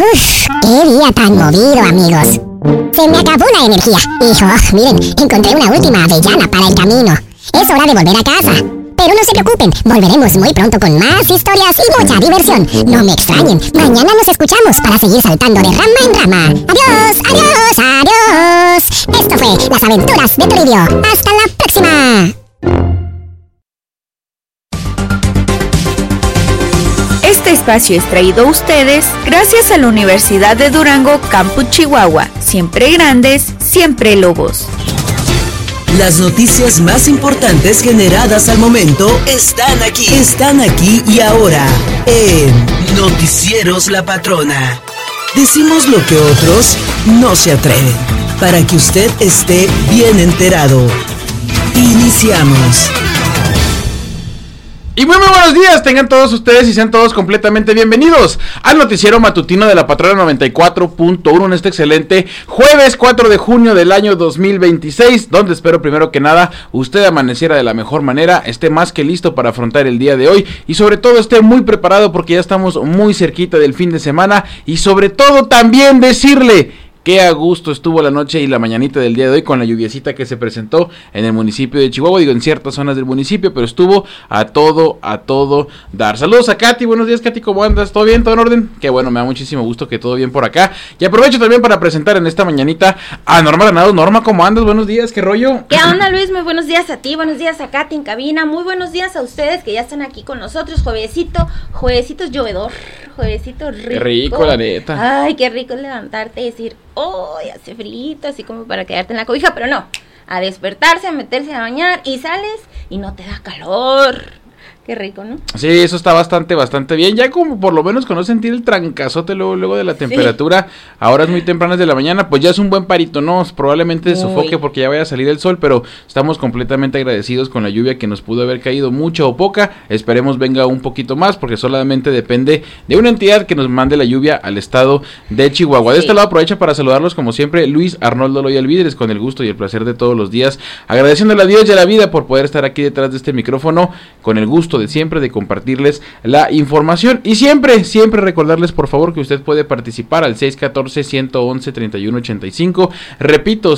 Uf, qué día tan movido, amigos. Se me acabó la energía. Y, miren, encontré una última avellana para el camino. Es hora de volver a casa. Pero no se preocupen, volveremos muy pronto con más historias y mucha diversión. No me extrañen, mañana nos escuchamos para seguir saltando de rama en rama. ¡Adiós, adiós, adiós! Esto fue Las Aventuras de Toribio. ¡Hasta la próxima! Este espacio es traído a ustedes gracias a la Universidad de Durango, Campus Chihuahua. Siempre grandes, siempre lobos. Las noticias más importantes generadas al momento están aquí y ahora en Noticieros La Patrona. Decimos lo que otros no se atreven, para que usted esté bien enterado. Iniciamos. Y muy buenos días, tengan todos ustedes y sean todos completamente bienvenidos al noticiero matutino de La Patrona 94.1 en este excelente jueves 4 de junio del año 2026, donde espero primero que nada usted amaneciera de la mejor manera, esté más que listo para afrontar el día de hoy y sobre todo esté muy preparado porque ya estamos muy cerquita del fin de semana y sobre todo también decirle qué a gusto estuvo la noche y la mañanita del día de hoy con la lluviecita que se presentó en el municipio de Chihuahua, digo en ciertas zonas del municipio, pero estuvo a todo dar. Saludos a Katy, buenos días Katy, ¿cómo andas? ¿Todo bien? ¿Todo en orden? Qué bueno, me da muchísimo gusto que todo bien por acá. Y aprovecho también para presentar en esta mañanita a Norma Granados. Norma, ¿cómo andas? Buenos días, ¿qué rollo? ¿Qué onda, Luis? Muy buenos días a ti, buenos días a Katy en cabina, muy buenos días a ustedes que ya están aquí con nosotros, juevesito llovedor, juevesito rico. Qué rico, la neta. Ay, qué rico es levantarte y decir, hace frito, así como para quedarte en la cobija, pero no, a despertarse, a meterse a bañar y sales y no te da calor. Qué rico, ¿no? Sí, eso está bastante bien. Ya como por lo menos con no sentir el trancazote luego de la temperatura, a horas muy tempranas de la mañana, pues ya es un buen parito, ¿no? Probablemente sofoque porque ya vaya a salir el sol, pero estamos completamente agradecidos con la lluvia que nos pudo haber caído mucha o poca. Esperemos venga un poquito más porque solamente depende de una entidad que nos mande la lluvia al estado de Chihuahua. Sí. De este lado aprovecho para saludarlos como siempre, Luis Arnoldo Loya Alvidres, con el gusto y el placer de todos los días, agradeciéndole a Dios y a la vida por poder estar aquí detrás de este micrófono, con el gusto de siempre de compartirles la información y siempre recordarles por favor que usted puede participar al 614-111-3185, repito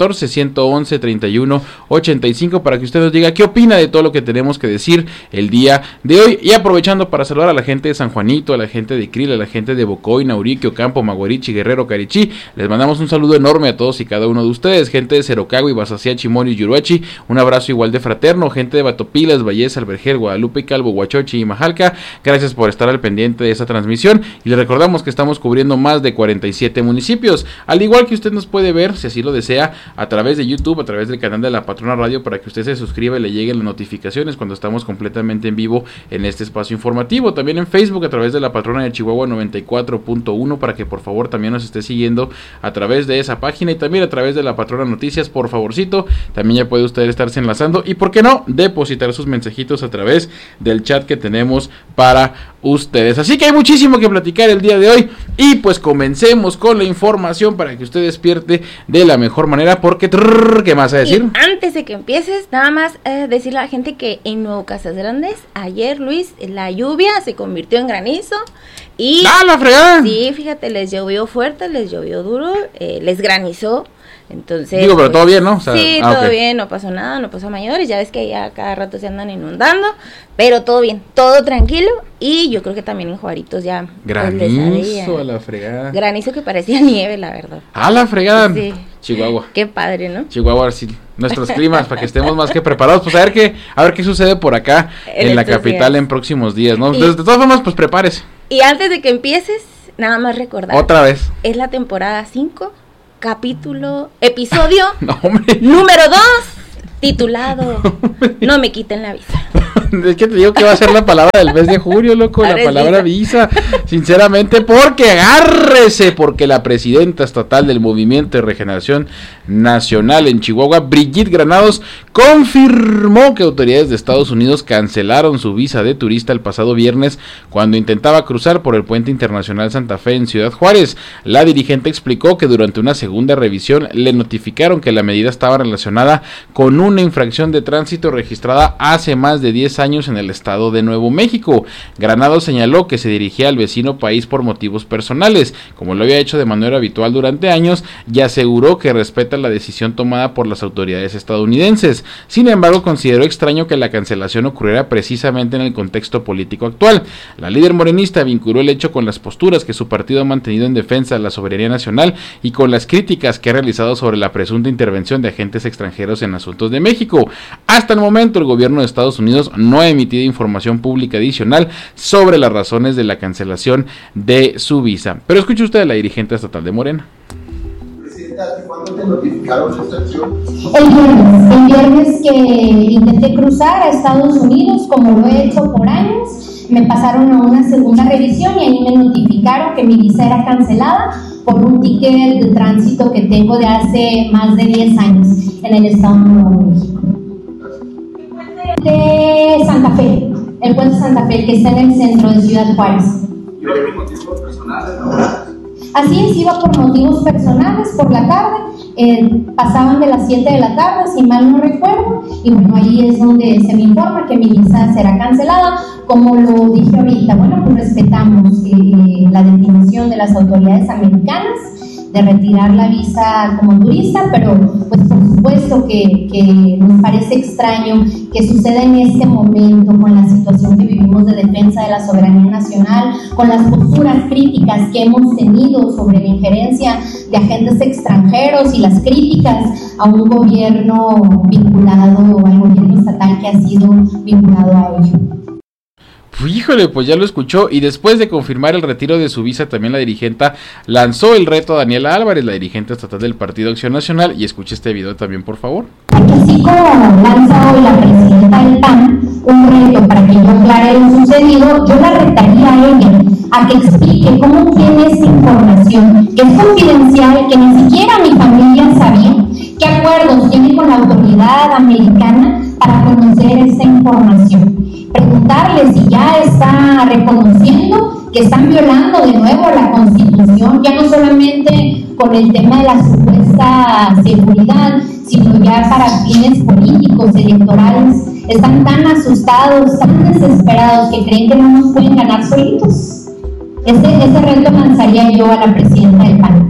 614-111-3185 para que usted nos diga qué opina de todo lo que tenemos que decir el día de hoy. Y aprovechando para saludar a la gente de San Juanito, a la gente de Cril, a la gente de Bocoy, Nauriquio, Campo, Maguarichi, Guerrero, Carichí, les mandamos un saludo enorme a todos y cada uno de ustedes, gente de Cerocago, Ibasacía, Chimón y Yuruachi, un abrazo igual de fraterno, gente de Batopilas, Valles, Albergel, Guadalupe y Calvo, Huachochi y Majalca, gracias por estar al pendiente de esta transmisión y les recordamos que estamos cubriendo más de 47 municipios, al igual que usted nos puede ver, si así lo desea, a través de YouTube, a través del canal de La Patrona Radio, para que usted se suscriba y le lleguen las notificaciones cuando estamos completamente en vivo en este espacio informativo, también en Facebook a través de La Patrona de Chihuahua 94.1 para que por favor también nos esté siguiendo a través de esa página y también a través de La Patrona Noticias, por favorcito, también ya puede usted estarse enlazando y por qué no, depositar sus mensajitos a través del chat que tenemos para ustedes. Así que hay muchísimo que platicar el día de hoy y pues comencemos con la información para que usted despierte de la mejor manera porque ¿qué más a decir? Y antes de que empieces, nada más decirle a la gente que en Nuevo Casas Grandes, ayer Luis, la lluvia se convirtió en granizo y la fregada. Sí, fíjate, les llovió fuerte, les llovió duro, les granizó. Entonces, digo, pero todo bien, ¿no? O sea, sí, todo bien, no pasó nada, no pasó a mayores, ya ves que ya cada rato se andan inundando, pero todo bien, todo tranquilo, y yo creo que también en Juaritos ya granizo a la fregada. Granizo que parecía nieve, la verdad. A la fregada. Sí. Chihuahua. Qué padre, ¿no? Chihuahua, sí, nuestros climas, para que estemos más que preparados, pues a ver qué sucede por acá en la capital en próximos días, ¿no? Entonces, de todas formas, pues prepárese. Y antes de que empieces, nada más recordar. Otra vez. Es la temporada 5. Episodio no, número 2, titulado No me quiten la visa. Es que te digo que va a ser la palabra del mes de junio, loco, la palabra visa, sinceramente, porque agárrese, porque la presidenta estatal del Movimiento de Regeneración Nacional en Chihuahua, Brigitte Granados, confirmó que autoridades de Estados Unidos cancelaron su visa de turista el pasado viernes cuando intentaba cruzar por el Puente Internacional Santa Fe en Ciudad Juárez. La dirigente explicó que durante una segunda revisión le notificaron que la medida estaba relacionada con una infracción de tránsito registrada hace más de 10 10 años en el estado de Nuevo México. Granados señaló que se dirigía al vecino país por motivos personales, como lo había hecho de manera habitual durante años, y aseguró que respeta la decisión tomada por las autoridades estadounidenses. Sin embargo, consideró extraño que la cancelación ocurriera precisamente en el contexto político actual. La líder morenista vinculó el hecho con las posturas que su partido ha mantenido en defensa de la soberanía nacional y con las críticas que ha realizado sobre la presunta intervención de agentes extranjeros en asuntos de México. Hasta el momento, el gobierno de Estados Unidos no ha emitido información pública adicional sobre las razones de la cancelación de su visa. Pero escuche usted a la dirigente estatal de Morena. ¿Cuándo te notificaron esta acción? El viernes que intenté cruzar a Estados Unidos, como lo he hecho por años, me pasaron a una segunda revisión y ahí me notificaron que mi visa era cancelada por un ticket de tránsito que tengo de hace más de 10 años en el estado de Nuevo México. De Santa Fe, el puente Santa Fe, que está en el centro de Ciudad Juárez. ¿Y por motivos personales, no? Así es, iba por motivos personales por la tarde, pasaban de las 7 de la tarde, si mal no recuerdo, y bueno, ahí es donde se me informa que mi visa será cancelada. Como lo dije ahorita, bueno, pues respetamos la definición de las autoridades americanas de retirar la visa como turista, pero pues por supuesto que nos parece extraño que suceda en este momento con la situación que vivimos de defensa de la soberanía nacional, con las posturas críticas que hemos tenido sobre la injerencia de agentes extranjeros y las críticas a un gobierno vinculado, al gobierno estatal que ha sido vinculado a ello. Híjole, pues ya lo escuchó, y después de confirmar el retiro de su visa, también la dirigenta lanzó el reto a Daniela Álvarez, la dirigente estatal del Partido Acción Nacional, y escuche este video también, por favor. Así como lanza hoy la presidenta del PAN un reto para que yo aclare lo sucedido, yo la retaría a ella a que explique cómo tiene esa información, que es confidencial, que ni siquiera mi familia sabía, qué acuerdos tiene con la autoridad americana para conocer esa información. Preguntarle si ya está reconociendo que están violando de nuevo la Constitución, ya no solamente con el tema de la supuesta seguridad, sino ya para fines políticos, electorales. Están tan asustados, tan desesperados que creen que no nos pueden ganar solitos. Ese reto lanzaría yo a la presidenta del PAN.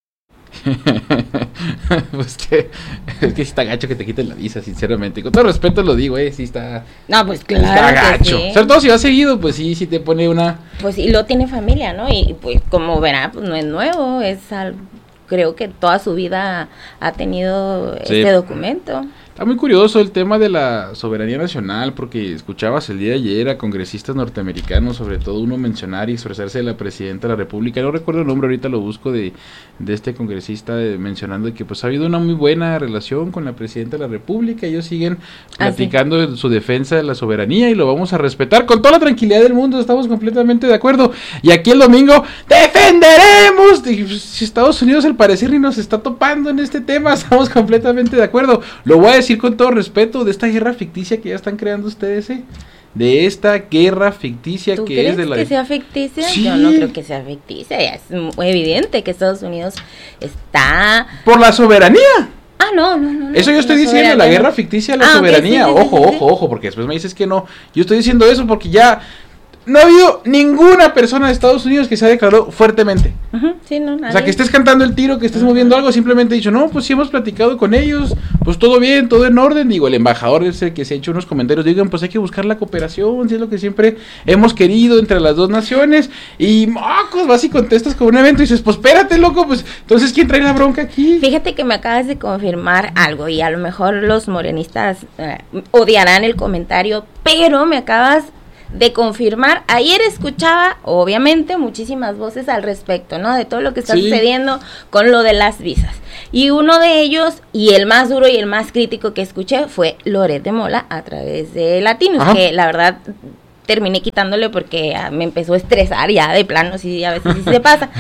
Pues es que está gacho que te quiten la visa, sinceramente. Con todo respeto lo digo, sí está. No, pues claro. Está gacho. Sí. Sobre todo si va seguido, pues sí te pone una. Pues sí, lo tiene familia, ¿no? Y pues como verá, pues no es nuevo, creo que toda su vida ha tenido este documento. Está muy curioso el tema de la soberanía nacional, porque escuchabas el día de ayer a congresistas norteamericanos, sobre todo uno mencionar y expresarse de la presidenta de la república. No recuerdo el nombre, ahorita lo busco, de este congresista mencionando que pues ha habido una muy buena relación con la presidenta de la república. Ellos siguen platicando de su defensa de la soberanía y lo vamos a respetar con toda la tranquilidad del mundo, estamos completamente de acuerdo. Y aquí el domingo defenderemos. Si Estados Unidos al parecer ni nos está topando en este tema, estamos completamente de acuerdo. Lo voy a decir con todo respeto, de esta guerra ficticia que ya están creando ustedes, de esta guerra ficticia ¿Tú que crees es de la... que sea ficticia? Sí. Yo no creo que sea ficticia, ya es muy evidente que Estados Unidos está... Por la soberanía. No. Eso yo estoy diciendo, la guerra ficticia de la soberanía. Okay, sí, ojo, porque después me dices que no. Yo estoy diciendo eso porque ya no ha habido ninguna persona de Estados Unidos que se ha declarado fuertemente. Sí, no, nadie. O sea, que estés cantando el tiro, que estés moviendo algo, simplemente he dicho, no, pues sí hemos platicado con ellos, pues todo bien, todo en orden. Digo, el embajador es el que se ha hecho unos comentarios, digan, pues hay que buscar la cooperación, si es lo que siempre hemos querido entre las dos naciones. Y mocos, vas y contestas con un evento y dices, pues espérate, loco, pues entonces ¿quién trae la bronca aquí? Fíjate que me acabas de confirmar algo y a lo mejor los morenistas odiarán el comentario, pero me acabas de confirmar. Ayer escuchaba, obviamente, muchísimas voces al respecto, ¿no? De todo lo que está sucediendo con lo de las visas. Y uno de ellos, y el más duro y el más crítico que escuché, fue Loret de Mola a través de Latinos, que la verdad terminé quitándole porque me empezó a estresar ya de plano, sí, a veces sí se pasa.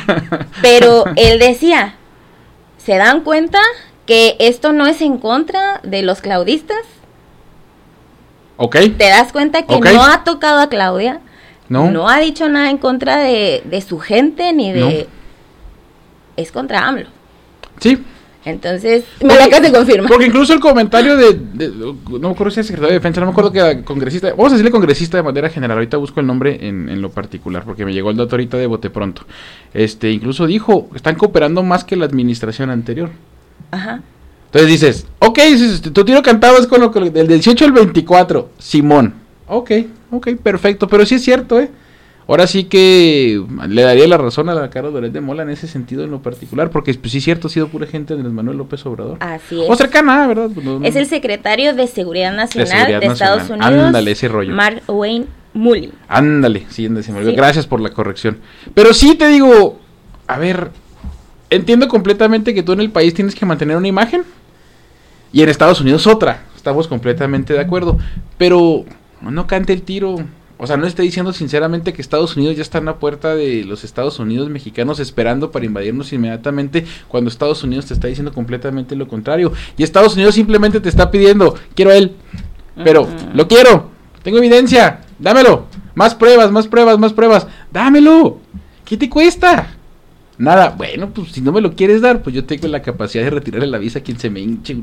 Pero él decía, ¿se dan cuenta que esto no es en contra de los claudistas? Okay. ¿Te das cuenta que no ha tocado a Claudia? No ha dicho nada en contra de su gente, ni de... Es contra AMLO. Sí. Entonces, me lo acabas de confirmar. Porque incluso el comentario no me acuerdo si es secretario de Defensa, no me acuerdo que era congresista, vamos a decirle congresista de manera general, ahorita busco el nombre en lo particular, porque me llegó el dato ahorita de bote pronto. Incluso dijo, están cooperando más que la administración anterior. Ajá. Entonces dices, ok, tu tiro cantado es con lo que del 18 al 24, Simón. Ok, perfecto, pero sí es cierto, Ahora sí que le daría la razón a la Carlos Loret de Mola en ese sentido en lo particular, porque pues, sí es cierto, ha sido pura gente de Andrés Manuel López Obrador. Así es. O cercana, ¿verdad? Es el secretario de Seguridad Nacional de Estados Unidos. Ándale, ese rollo. Mark Wayne Mullin. Ándale, sí, gracias por la corrección. Pero sí te digo, a ver, entiendo completamente que tú en el país tienes que mantener una imagen y en Estados Unidos otra. Estamos completamente de acuerdo, pero no cante el tiro. O sea, no estoy diciendo sinceramente que Estados Unidos ya está en la puerta de los Estados Unidos mexicanos esperando para invadirnos inmediatamente, cuando Estados Unidos te está diciendo completamente lo contrario. Y Estados Unidos simplemente te está pidiendo, quiero él, pero lo quiero, tengo evidencia, dámelo, más pruebas, dámelo, ¿qué te cuesta? Nada, bueno, pues si no me lo quieres dar, pues yo tengo la capacidad de retirarle la visa a quien se me hinche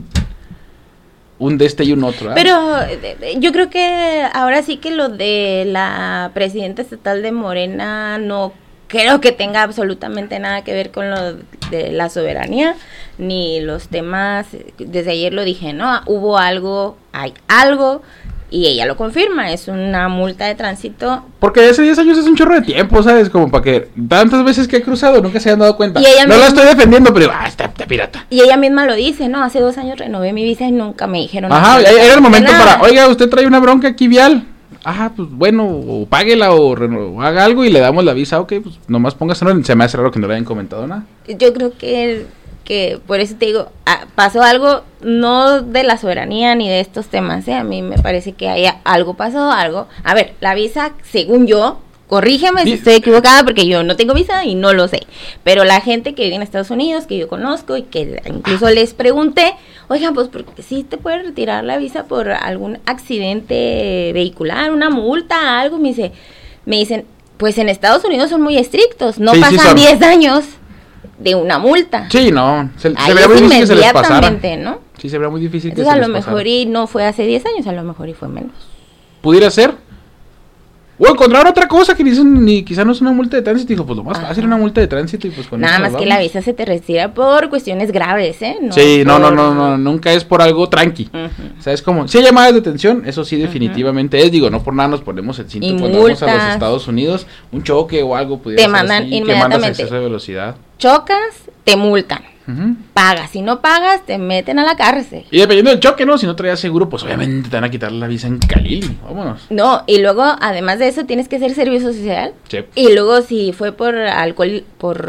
un de este y un otro. Pero yo creo que ahora sí que lo de la presidenta estatal de Morena no creo que tenga absolutamente nada que ver con lo de la soberanía, ni los temas, desde ayer lo dije, ¿no? Hubo algo, hay algo, y ella lo confirma, es una multa de tránsito. Porque hace 10 años es un chorro de tiempo, ¿sabes? Como para que tantas veces que he cruzado nunca se hayan dado cuenta. Y ella no la estoy defendiendo, pero está pirata. Y ella misma lo dice, ¿no? Hace 2 años renové mi visa y nunca me dijeron nada. Ajá, era el momento para, oiga, usted trae una bronca aquí vial. Ajá, pues bueno, o páguela o haga algo y le damos la visa. Ok, pues nomás póngase, no, se me hace raro que no le hayan comentado nada. Yo creo que por eso te digo, pasó algo no de la soberanía ni de estos temas, a mí me parece que pasó algo. A ver, la visa, según yo, corrígeme si estoy equivocada porque yo no tengo visa y no lo sé, pero la gente que vive en Estados Unidos, que yo conozco y que incluso les pregunté, oigan, pues porque sí te pueden retirar la visa por algún accidente vehicular, una multa, algo, me dicen, pues en Estados Unidos son muy estrictos, no pasan 10 años de una multa. Sí, no, se vería muy difícil que se les pasara, ¿no? Sí, se vería muy difícil. Entonces, que se les pasara. A lo mejor y no fue hace 10 años, a lo mejor y fue menos. ¿Pudiera ser? O encontrar otra cosa que dicen, ni quizá no es una multa de tránsito, dijo, pues lo más fácil una multa de tránsito y pues con nada más que la visa se te retira por cuestiones graves, No sí, no, nunca es por algo tranqui. O sea, es como, si hay llamadas de detención, eso sí definitivamente es, digo, no por nada nos ponemos el cinto cuando vamos a los Estados Unidos, un choque o algo pudiera te mandan así, inmediatamente. Que mandas exceso de velocidad. Chocas, te multan. Pagas, si no pagas te meten a la cárcel. Y dependiendo del choque, ¿no? Si no traías seguro, pues obviamente te van a quitar la visa en Calil. Vámonos. No, y luego además de eso tienes que hacer servicio social. Sí. Y luego si fue por alcohol,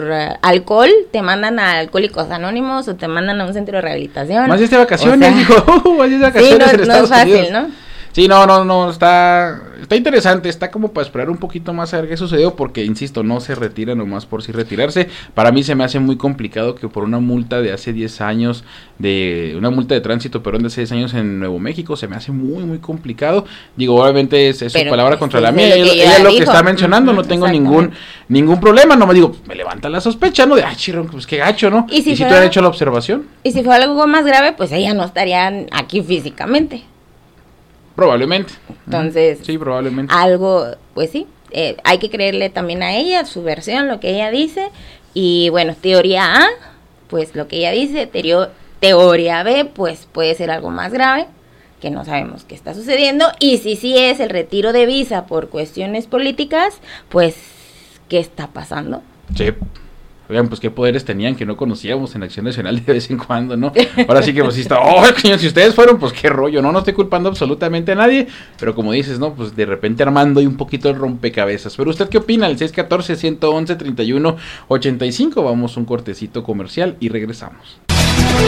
te mandan a Alcohólicos Anónimos o te mandan a un centro de rehabilitación. Más de vacaciones, dijo. Más de vacaciones sí, en Estados no es fácil, Unidos. ¿no? Sí, no, está interesante, está como para esperar un poquito más a ver qué sucedió, porque, insisto, no se retira nomás por sí retirarse. Para mí se me hace muy complicado que por una multa de hace 10 años, una multa de tránsito, perdón, de hace 10 años en Nuevo México, se me hace muy, muy complicado. Digo, obviamente es su palabra contra la mía, ella lo que está mencionando, no tengo ningún problema, no me digo, me levanta la sospecha, ¿no? De, chirón, pues qué gacho, ¿no? ¿Y si te han hecho la observación? Y si fue algo más grave, pues ella no estaría aquí físicamente. Probablemente. Entonces, sí, probablemente. Algo, pues sí, hay que creerle también a ella, su versión, lo que ella dice. Y bueno, teoría A, pues lo que ella dice, teoría B, pues puede ser algo más grave, que no sabemos qué está sucediendo. Y si sí es el retiro de visa por cuestiones políticas, pues, ¿qué está pasando? Sí. Oigan, pues qué poderes tenían que no conocíamos en Acción Nacional de vez en cuando, ¿no? Ahora sí que pues sí está, si ustedes fueron, pues qué rollo, no estoy culpando absolutamente a nadie, pero como dices, ¿no? Pues de repente armando ahí un poquito el rompecabezas. Pero ¿usted qué opina? El 614-111-3185, vamos un cortecito comercial y regresamos.